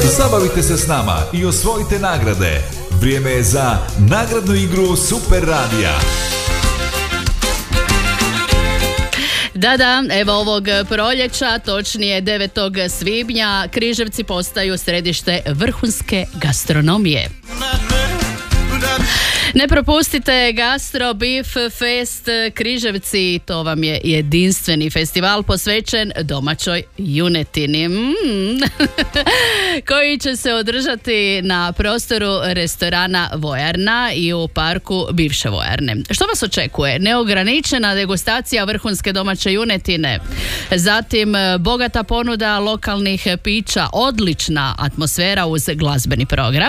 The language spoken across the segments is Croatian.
Zabavite se s nama i osvojite nagrade. Vrijeme je za nagradnu igru Super Radija. Da, evo ovog proljeća, točnije 9. svibnja, Križevci postaju središte vrhunske gastronomije. Ne propustite Gastro Beef Fest Križevci, to vam je jedinstveni festival posvećen domaćoj junetini, koji će se održati na prostoru restorana Vojarna i u parku bivše vojarne. Što vas očekuje? Neograničena degustacija vrhunske domaće junetine, zatim bogata ponuda lokalnih pića, odlična atmosfera uz glazbeni program.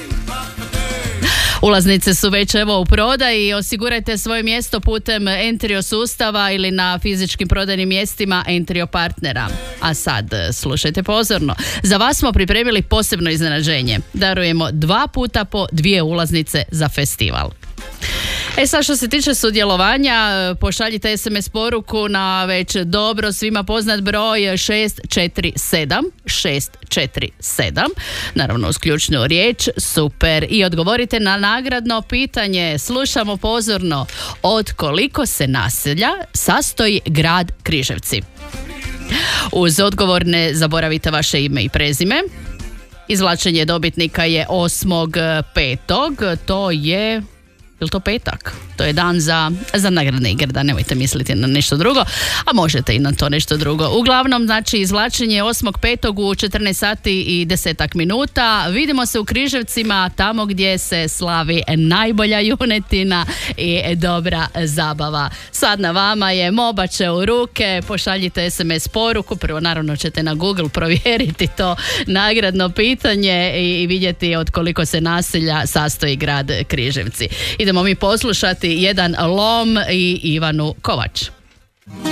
Ulaznice su već evo u prodaji, osigurajte svoje mjesto putem Entrio sustava ili na fizičkim prodajnim mjestima Entrio partnera. A sad, slušajte pozorno, za vas smo pripremili posebno iznenađenje. Darujemo 2 puta po 2 ulaznice za festival. Sad što se tiče sudjelovanja, pošaljite SMS poruku na već dobro svima poznat broj 647, naravno uz ključnu riječ super, i odgovorite na nagradno pitanje. Slušamo pozorno, od koliko se naselja sastoji grad Križevci? Uz odgovor ne zaboravite vaše ime i prezime. Izvlačenje dobitnika je 8.5. To je... Jel to petak? To je dan za nagradne igre, da nemojte misliti na nešto drugo, a možete i na to nešto drugo. Uglavnom, znači, izvlačenje 8.5. u 14 sati i 10 minuta. Vidimo se u Križevcima, tamo gdje se slavi najbolja junetina i dobra zabava. Sad na vama je mobače u ruke, pošaljite SMS poruku, prvo naravno ćete na Google provjeriti to nagradno pitanje i vidjeti od koliko se naselja sastoji grad Križevci. Idemo mi poslušati jedan Lom i Ivanu Kovač.